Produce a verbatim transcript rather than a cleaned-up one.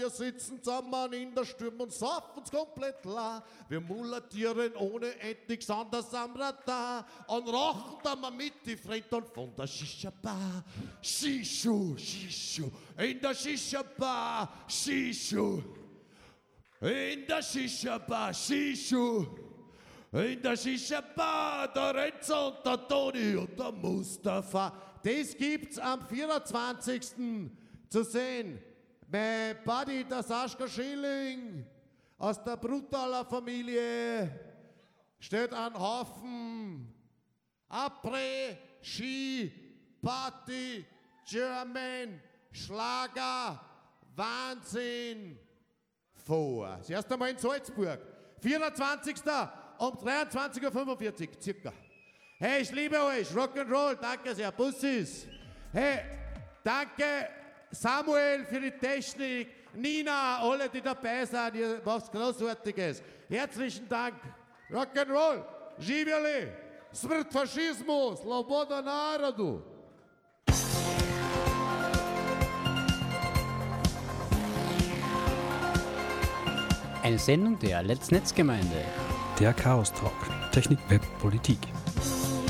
Wir sitzen zusammen in der Stürme und saufen uns komplett la. Wir mulatieren ohne etwas anderes am Radar und rauchen dann mal mit die Freundin von der Shisha-Bar. Shishu, Shishu, in der Shisha-Bar, Shishu. In der Shisha-Bar, Shishu. In der Shisha-Bar, der Renzo und der Toni und der Mustafa. Das gibt's am vierundzwanzigsten zu sehen. Mein Buddy, der Sascha Schilling aus der Brutaler Familie, steht ein Haufen Après, Ski, Party, German, Schlager, Wahnsinn vor. Das erste Mal in Salzburg. vierundzwanzigsten um dreiundzwanzig Uhr fünfundvierzig circa. Hey, ich liebe euch. Rock'n'Roll, danke sehr. Bussis. Hey, danke Samuel für die Technik. Nina, alle, die dabei sind. Ihr macht Großartiges. Herzlichen Dank. Rock'n'Roll. Živjeli. Smrt fašizmu. Sloboda narodu. Eine Sendung der Let's Netzgemeinde. Der Chaos Talk. Technik, Web, Politik.